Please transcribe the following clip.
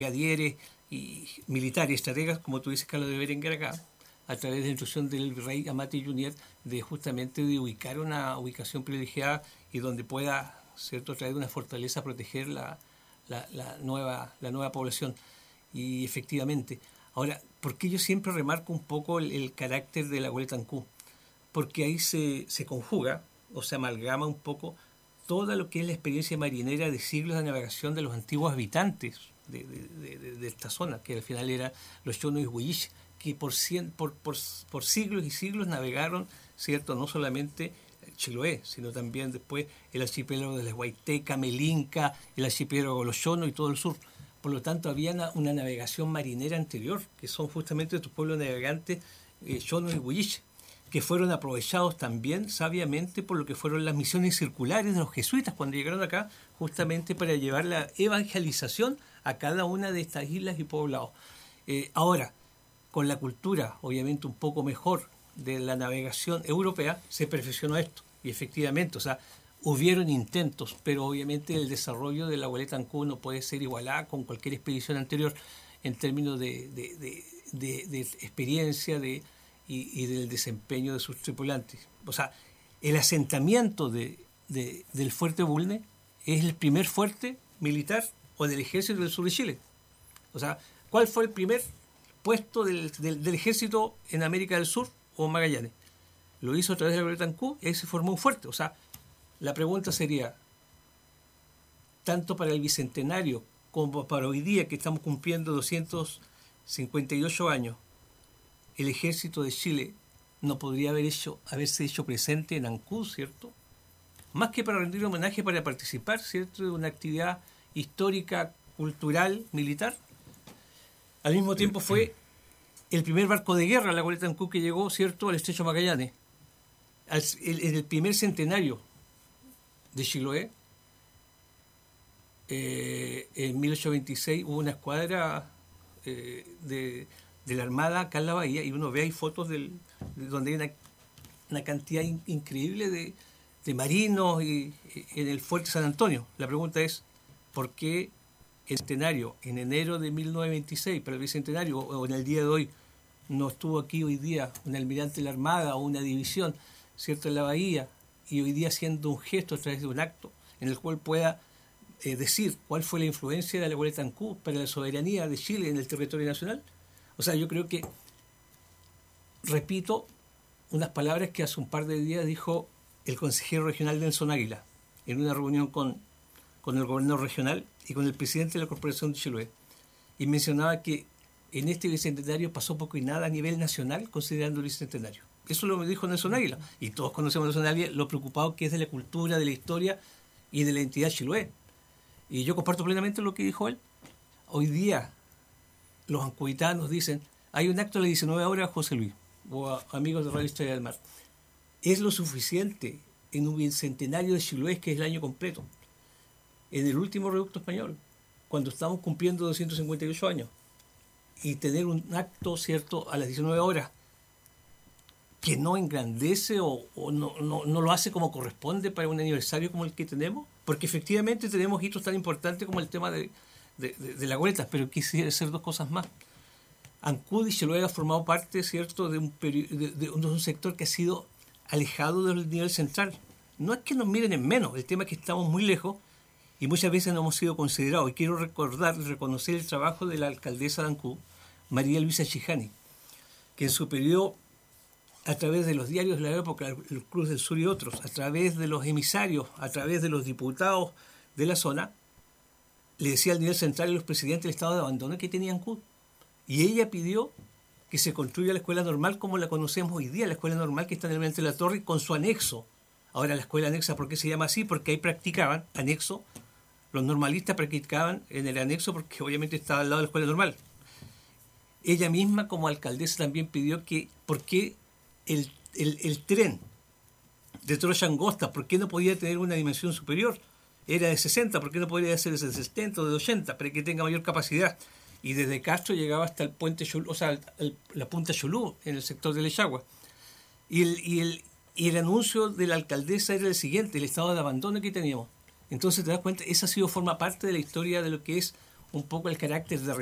brigadieres y militares, estrategas, como tú dices, Carlos de Berenguer acá, a través de la instrucción del virrey Amati Junior, de justamente de ubicar una ubicación privilegiada y donde pueda, ¿cierto?, traer una fortaleza a proteger la nueva población. Y efectivamente, ahora, ¿por qué yo siempre remarco un poco el carácter de la goleta Ancú? Porque ahí se conjuga o se amalgama un poco toda lo que es la experiencia marinera de siglos de navegación de los antiguos habitantes de esta zona, que al final eran los Chono y Huilliche, que por siglos y siglos navegaron, ¿cierto?, no solamente Chiloé, sino también después el archipiélago de la Huayteca, Melinca, el archipiélago de los Chono y todo el sur. Por lo tanto, había una navegación marinera anterior, que son justamente estos pueblos navegantes Chono y Huilliche, que fueron aprovechados también sabiamente por lo que fueron las misiones circulares de los jesuitas cuando llegaron acá, justamente para llevar la evangelización a cada una de estas islas y poblados. Ahora, con la cultura, obviamente un poco mejor, de la navegación europea, se perfeccionó esto. Y efectivamente, o sea, hubieron intentos, pero obviamente el desarrollo de la goleta Ancú no puede ser igualada con cualquier expedición anterior en términos de experiencia y del desempeño de sus tripulantes. O sea, el asentamiento del fuerte Bulne es el primer fuerte militar o del ejército del sur de Chile. O sea, ¿cuál fue el primer puesto del ejército en América del Sur o Magallanes? Lo hizo a través de la goleta Ancú y ahí se formó un fuerte. O sea, la pregunta sería, tanto para el Bicentenario como para hoy día que estamos cumpliendo 258 años, el ejército de Chile no podría haberse hecho presente en Ancú, ¿cierto? Más que para rendir homenaje, para participar, ¿cierto?, de una actividad histórica, cultural, militar. Al mismo tiempo fue el primer barco de guerra, la goleta Ancú, que llegó, ¿cierto?, al estrecho Magallanes. En el primer centenario de Chiloé, en 1826, hubo una escuadra de la Armada acá en la bahía, y uno ve ahí fotos de donde hay una cantidad increíble de marinos en el fuerte San Antonio. La pregunta es, ¿por qué el centenario en enero de 1926 para el bicentenario, o en el día de hoy, no estuvo aquí hoy día un almirante de la Armada o una división, ¿cierto?, en la bahía, y hoy día haciendo un gesto a través de un acto en el cual pueda decir cuál fue la influencia de la goleta Ancú para la soberanía de Chile en el territorio nacional? O sea, yo creo que, repito, unas palabras que hace un par de días dijo el consejero regional Nelson Águila en una reunión con el gobernador regional y con el presidente de la Corporación de Chiloé. Y mencionaba que en este bicentenario pasó poco y nada a nivel nacional considerando el bicentenario. Eso lo dijo Nelson Águila. Y todos conocemos a Nelson Águila, lo preocupado que es de la cultura, de la historia y de la identidad chiloé. Y yo comparto plenamente lo que dijo él. Hoy día los ancuitanos dicen, hay un acto a las 19 horas, José Luis, o amigos de Radio Historia del Mar. Es lo suficiente en un bicentenario de Chiloé, que es el año completo. En el último reducto español, cuando estamos cumpliendo 258 años, y tener un acto, ¿cierto?, a las 19 horas, que no engrandece o no lo hace como corresponde para un aniversario como el que tenemos, porque efectivamente tenemos hitos tan importantes como el tema de la goleta, pero quisiera hacer dos cosas más. Ancud y Chiloé ha formado parte, ¿cierto?, de un sector que ha sido alejado del nivel central. No es que nos miren en menos, el tema es que estamos muy lejos y muchas veces no hemos sido considerados. Y quiero reconocer el trabajo de la alcaldesa de Ancud, María Luisa Chijani, que en su periodo, a través de los diarios de la época, el Cruz del Sur y otros, a través de los emisarios, a través de los diputados de la zona, le decía al nivel central y a los presidentes del estado de abandono que tenía Ancud. Y ella pidió que se construya la escuela normal como la conocemos hoy día, la escuela normal que está en el Almirante de la Torre, con su anexo. Ahora, la escuela anexa, ¿por qué se llama así? Porque ahí practicaban, anexo, los normalistas practicaban en el anexo porque obviamente estaba al lado de la escuela normal. Ella misma, como alcaldesa, también pidió que, ¿por qué el tren de Troya Angosta, por qué no podía tener una dimensión superior? Era de 60, ¿por qué no podría ser de 70 o de 80, para que tenga mayor capacidad? Y desde Castro llegaba hasta el puente Xulú, o sea, la punta Xulú, en el sector de Lechagua. Y el anuncio de la alcaldesa era el siguiente, el estado de abandono que teníamos. Entonces te das cuenta, esa forma parte de la historia de lo que es un poco el carácter de